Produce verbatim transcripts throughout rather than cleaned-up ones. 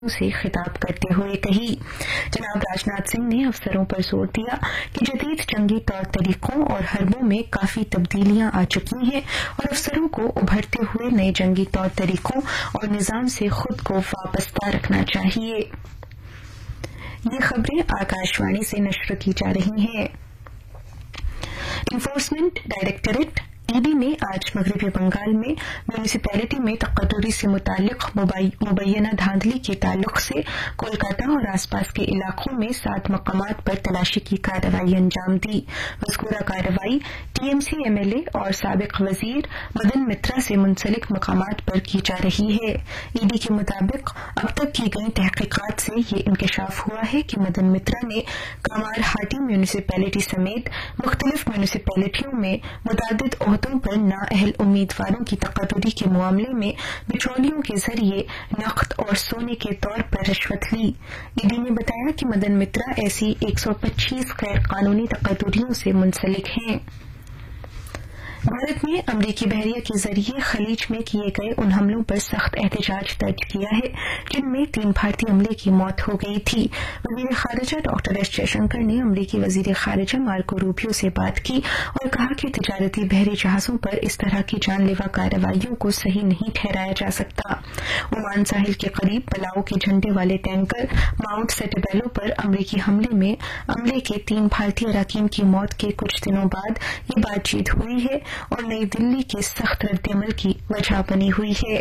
से खिताब करते हुए कही। जनाब राजनाथ सिंह ने अफसरों पर जोर दिया कि जदीद जंगी तौर तरीकों और हरबों में काफी तब्दीलियां आ चुकी हैं और अफसरों को उभरते हुए नए जंगी तौर तरीकों और निजाम से खुद को वाबस्ता रखना चाहिए। ये खबरें आकाशवाणी से नश्र की जा रही हैं। इन्फोर्समेंट डायरेक्टरेट ईडी ने आज मगरबी बंगाल में म्यूनिसिपैलिटी में तकदूरी से मुतालिक मुबैना धांधली के ताल्लुक से कोलकाता और आसपास के इलाकों में सात मकामात पर तलाशी की कार्रवाई अंजाम दी। मज़कूरा कार्रवाई टीएमसी एमएलए और साबिक वजीर मदन मित्रा से मुंसलिक मकामात पर की जा रही है। ईडी के मुताबिक अब तक की गई तहकीकात से ये इंकशाफ हुआ है कि मदन मित्रा ने कामारहाटी म्यूनिसिपैलिटी समेत मुख्तलिफ म्यूनिसिपैलिटियों में मुतादिद पर नाअहल उम्मीदवारों की तकदूरी के मामले में बिचौलियों के जरिए नकद और सोने के तौर पर रिश्वत ली। ईडी ने बताया कि मदन मित्रा ऐसी एक सौ पच्चीस गैर कानूनी तकदूरियों से मुंसलिक हैं। भारत ने अमरीकी बहरिया के जरिए खलीज में किए गए उन हमलों पर सख्त एहतजाज दर्ज किया है जिनमें तीन भारतीय अमले की मौत हो गई थी। वजीर खारिजा डॉक्टर एस जयशंकर ने अमरीकी वजीर खारिजा मार्को रूबियो से बात की और कहा कि तिजारती बहरी जहाजों पर इस तरह की जानलेवा कार्रवाइयों को सही नहीं ठहराया जा सकता। ओमान साहिल के करीब पलाओ के झंडे वाले टैंकर माउंट सेटेबेलो पर अमरीकी हमले में अमले के तीन भारतीय अरकान की मौत के कुछ दिनों बाद ये बातचीत हुई है और नई दिल्ली के सख्त रद्दअमल की वजह बनी हुई है।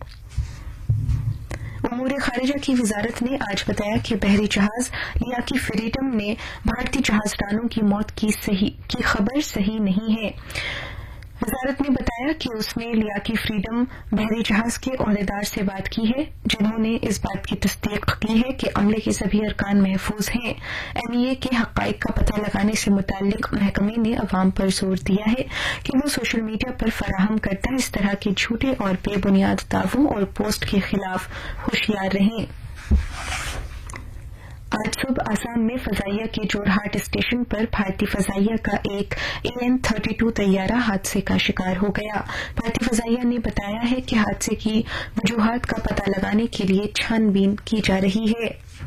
उमूर खारिजा की वजारत ने आज बताया कि बहरी जहाज लियाकी फ्रीडम ने भारतीय जहाजरानों की मौत की सही की खबर सही नहीं है। वजारत ने बताया कि उसने लियाकी फ्रीडम बहरी जहाज के ओहदेदार से बात की है जिन्होंने इस बात की तस्दीक की है कि अमले के सभी अरकान महफूज हैं। एमईए के हकाइक का पता लगाने से मुताल्लिक महकमे ने अवाम पर जोर दिया है कि वो सोशल मीडिया पर फराहम करता इस तरह के झूठे और बेबुनियाद दावों और पोस्ट के खिलाफ होशियार रहें। आज सुबह आसाम में फजाइया के जोरहाट स्टेशन पर भारतीय फजाइया का एक ए एन थर्टी टू तैयारा हादसे का शिकार हो गया। भारतीय फजाइया ने बताया है कि हादसे की वजूहात का पता लगाने के लिए छानबीन की जा रही है।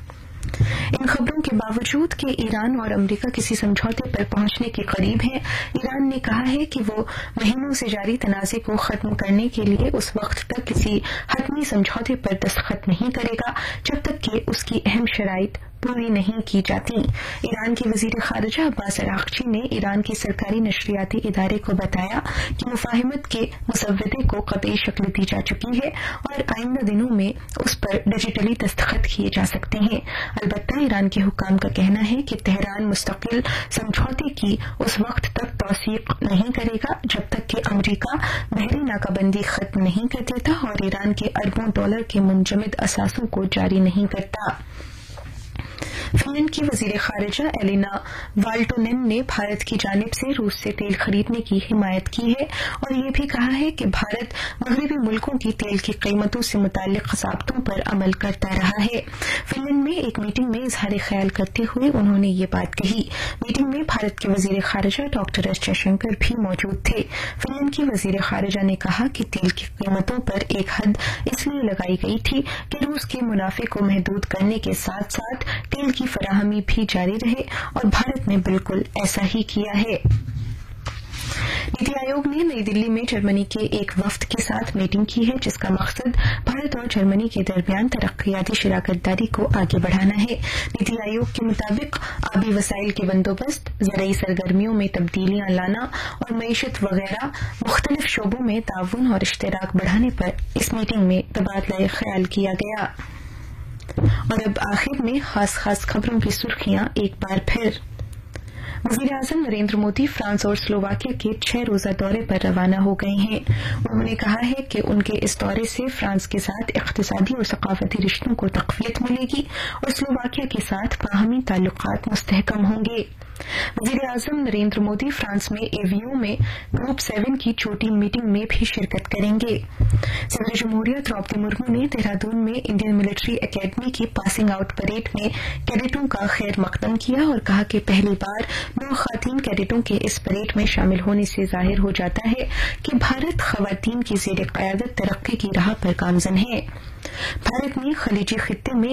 इन खबरों के बावजूद कि ईरान और अमेरिका किसी समझौते पर पहुंचने के करीब हैं, ईरान ने कहा है कि वो महीनों से जारी तनाज़े को खत्म करने के लिए उस वक्त तक किसी हतमी समझौते पर दस्तखत नहीं करेगा जब तक कि उसकी अहम शराइत पूरी नहीं की जाती। ईरान के वजीर खारिजा अब्बास अरागची ने ईरान के सरकारी नशरियाती इदारे को बताया कि मुफाहिमत के मुसव्वदे को कतई शक्ल दी जा चुकी है और आइंदा दिनों में उस पर डिजिटली दस्तखत किए जा सकते हैं। अलबत्ता ईरान के हुक्काम का कहना है कि तेहरान मुस्तकिल समझौते की उस वक्त तक तौसीक नहीं करेगा जब तक कि अमरीका बहरी नाकाबंदी खत्म नहीं कर देता और ईरान के अरबों डॉलर के मुंजमद असासों को जारी नहीं करता। फिनलैंड की वजीर खारिजा एलिना वाल्टोनेन ने भारत की जानिब से रूस से तेल खरीदने की हिमायत की है और ये भी कहा है कि भारत मगरबी मुल्कों की तेल की कीमतों से मुताल्लिक ज़ाब्तों पर अमल करता रहा है। फिनलैंड में एक मीटिंग में इजहार ख्याल करते हुए उन्होंने ये बात कही। मीटिंग में भारत के वजीर खारिजा डॉक्टर एस जयशंकर भी मौजूद थे। फिनलैंड की वजीर खारिजा ने कहा कि तेल की कीमतों पर एक हद इसलिए लगाई गई थी कि रूस के मुनाफे को महदूद करने के साथ साथ तेल की फराहमी भी जारी रहे और भारत ने बिल्कुल ऐसा ही किया है। नीति आयोग ने नई दिल्ली में जर्मनी के एक वफ्द के साथ मीटिंग की है जिसका मकसद भारत और जर्मनी के दरमियान तरक्कियाती शराकतदारी को आगे बढ़ाना है। नीति आयोग के मुताबिक आबी वसाइल के बंदोबस्त, ज़राई सरगर्मियों में तब्दीलियां लाना और मईशत वगैरह मुख्तलिफ शोबों में ताउन और इश्तराक बढ़ाने पर इस मीटिंग में तबादला ख्याल किया गया। और अब आखिर में खास खास खबरों की सुर्खियां एक बार फिर। वज़ीर आज़म नरेंद्र मोदी फ्रांस और स्लोवाकिया के छह रोजा दौरे पर रवाना हो गए हैं। उन्होंने कहा है कि उनके इस दौरे से फ्रांस के साथ इक़्तिसादी और सकाफती रिश्तों को तक़वियत मिलेगी और स्लोवाकिया के साथ बाहमी ताल्लुकात मुस्तहकम होंगे। वजीर आजम नरेंद्र मोदी फ्रांस में एवियो में ग्रुप सेवन की छोटी मीटिंग में भी शिरकत करेंगे। सदर जमहूरिया द्रौपदी मुर्मू ने देहरादून में इंडियन मिलिट्री एकेडमी की पासिंग आउट परेड में कैडेटों का खैर मकदम किया और कहा कि पहली बार नौ खातीन कैडेटों के इस परेड में शामिल होने से जाहिर हो जाता है कि भारत खवातीन की ज़ेर क़यादत तरक्की की राह पर गामज़न है। भारत ने खलीजी खित्ते में